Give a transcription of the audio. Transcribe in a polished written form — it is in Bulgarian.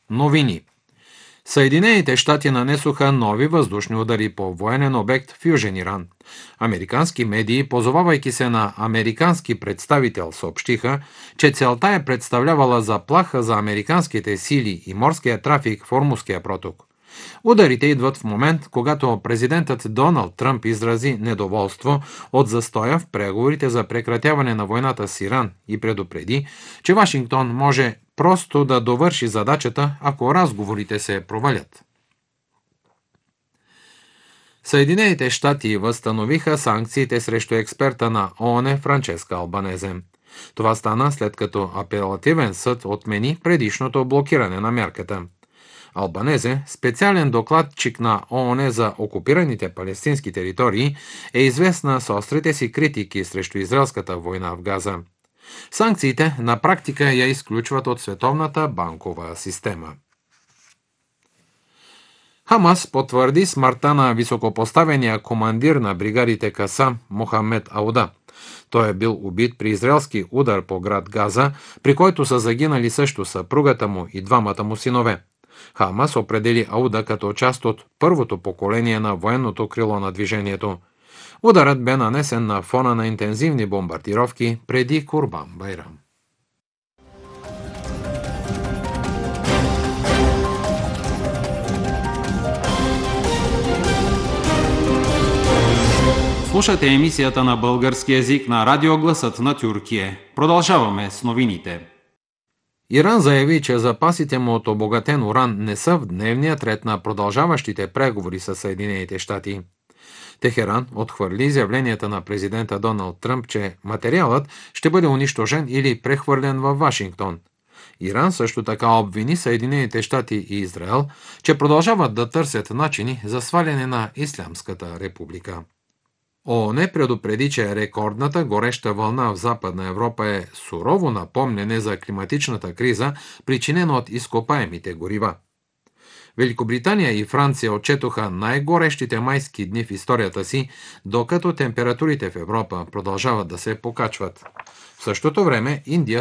Новини. Съединените щати нанесоха нови въздушни удари по военен обект в Южен Иран. Американски медии, позовавайки се на американски представител, съобщиха, че целта е представлявала заплаха за американските сили и морския трафик в Ормузския проток. Ударите идват в момент, когато президентът Доналд Тръмп изрази недоволство от застоя в преговорите за прекратяване на войната с Иран и предупреди, че Вашингтон може просто да довърши задачата, ако разговорите се провалят. Съединените щати възстановиха санкциите срещу експерта на ООН Франческа Албанезе. Това стана след като апелативен съд отмени предишното блокиране на мярката. Албанезе, специален докладчик на ООН за окупираните палестински територии, е известна с острите си критики срещу израелската война в Газа. Санкциите на практика я изключват от световната банкова система. Хамас потвърди смъртта на високопоставения командир на бригадите Касам Мохамед Ауда. Той е бил убит при израелски удар по град Газа, при който са загинали също съпругата му и двамата му синове. Хамас определи Ауда като част от първото поколение на военното крило на движението. Ударът бе нанесен на фона на интензивни бомбардировки преди Курбан Байрам. Слушате емисията на български език на Радио Гласът на Тюркия. Продължаваме с новините. Иран заяви, че запасите му от обогатен уран не са в дневния ред на продължаващите преговори с Съединените щати. Техеран отхвърли изявленията на президента Доналд Тръмп, че материалът ще бъде унищожен или прехвърлен във Вашингтон. Иран също така обвини Съединените щати и Израел, че продължават да търсят начини за сваляне на Ислямската република. ООН предупреди, че рекордната гореща вълна в Западна Европа е сурово напомнене за климатичната криза, причинена от изкопаемите горива. Великобритания и Франция отчетоха най-горещите майски дни в историята си, докато температурите в Европа продължават да се покачват. В същото време Индия